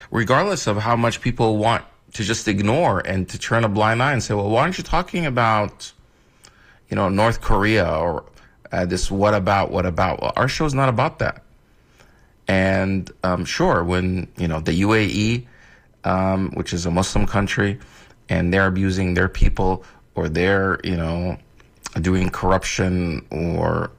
regardless of how much people want to just ignore and to turn a blind eye and say, well, why aren't you talking about, North Korea or this what about? Well, our show's not about that. And sure, when, the UAE, which is a Muslim country, and they're abusing their people, or they're, doing corruption, or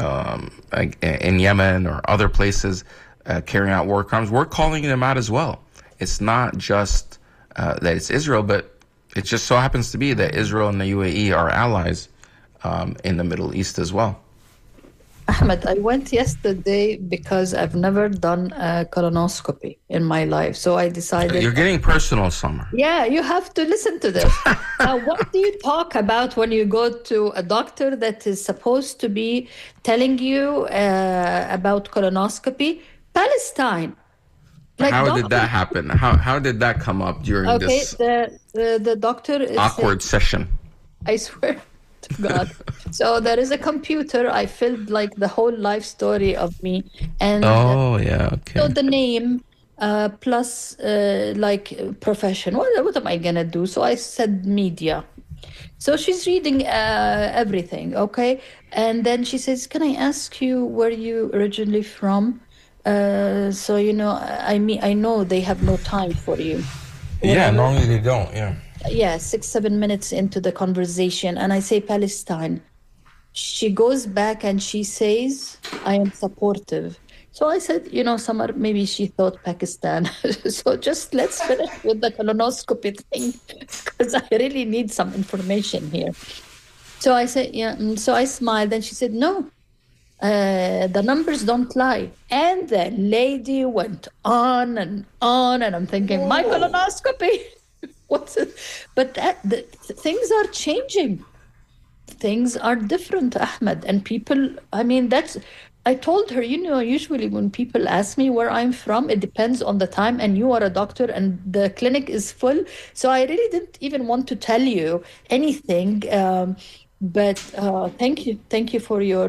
in Yemen or other places, carrying out war crimes, we're calling them out as well. It's not just that it's Israel, but it just so happens to be that Israel and the UAE are allies in the Middle East as well. Ahmed, I went yesterday because I've never done a colonoscopy in my life. So I decided... You're getting personal, Summer. Yeah, you have to listen to this. What do you talk about when you go to a doctor that is supposed to be telling you about colonoscopy? Palestine. How did that happen? How did that come up during this the doctor is awkward session? I swear to God. So there is a computer. I filled like the whole life story of me, and so the name plus like profession. What am I gonna do? So I said media. So she's reading everything, okay, and then she says, "Can I ask you where you originally from?" So I know they have no time for you. Yeah, normally they don't. Yeah, 6-7 minutes into the conversation, and I say Palestine. She goes back and she says, "I am supportive." So I said, Summer, maybe she thought Pakistan. So just let's finish with the colonoscopy thing, because I really need some information here. So I said, yeah. So I smiled, and she said, "No. The numbers don't lie." And the lady went on, and I'm thinking, my colonoscopy. What's it? But things are changing. Things are different, Ahmed. And people, I told her, usually when people ask me where I'm from, it depends on the time, and you are a doctor and the clinic is full. So I really didn't even want to tell you anything. But thank you for your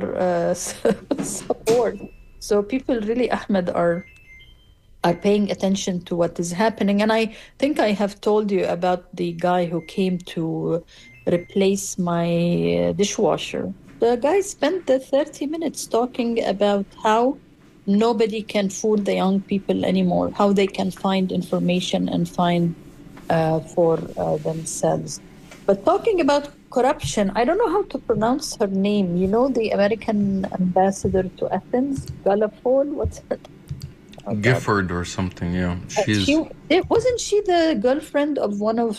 support. So people really, Ahmed, are paying attention to what is happening. And I think I have told you about the guy who came to replace my dishwasher. The guy spent the 30 minutes talking about how nobody can fool the young people anymore, how they can find information and find for themselves. But talking about corruption, I don't know how to pronounce her name. The American ambassador to Athens, Galafol, what's her name? Gifford or something, yeah. Wasn't she the girlfriend of one of...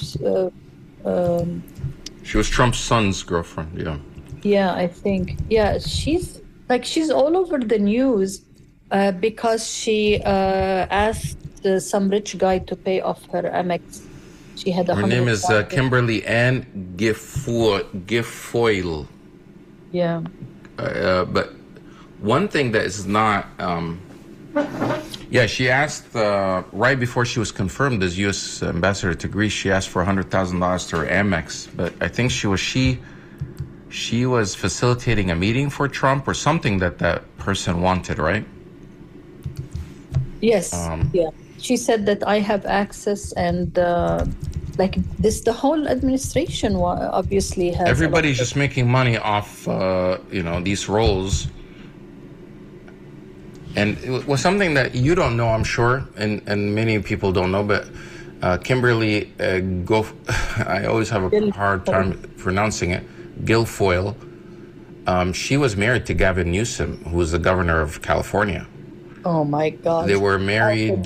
She was Trump's son's girlfriend, yeah. Yeah, I think. Yeah, she's all over the news because she asked some rich guy to pay off her Amex. She had her name is Kimberly Ann Guilfoyle. Yeah. But one thing that is not... she asked right before she was confirmed as U.S. ambassador to Greece. She asked for $100,000 to her Amex, but I think she was facilitating a meeting for Trump or something that person wanted, right? Yes. Yeah. She said that I have access, and the whole administration obviously has. Everybody's just making money off these roles. And it was something that you don't know, I'm sure, and many people don't know, but Kimberly I always have a hard time pronouncing it, Guilfoyle, she was married to Gavin Newsom, who was the governor of California. Oh, my God. They were married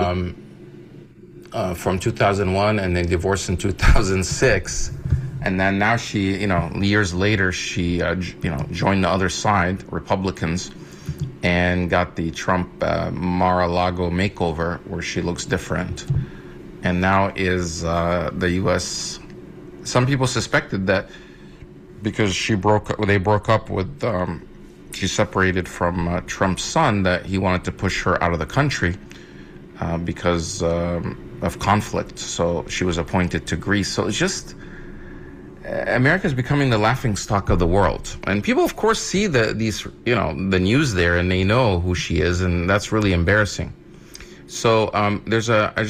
from 2001, and they divorced in 2006. And then now she, years later, she, joined the other side, Republicans, and got the Trump Mar-a-Lago makeover where she looks different. And now is the U.S. Some people suspected that because they broke up with, she separated from Trump's son, that he wanted to push her out of the country because of conflict. So she was appointed to Greece. So it's just... America is becoming the laughingstock of the world, and people, of course, see the news there, and they know who she is, and that's really embarrassing. So there's